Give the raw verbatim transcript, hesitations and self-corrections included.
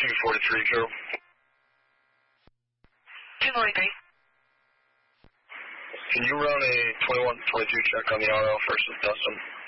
two forty-three, Joe. two forty-three. Can you run a twenty-one twenty-two check on the R L first with Dustin?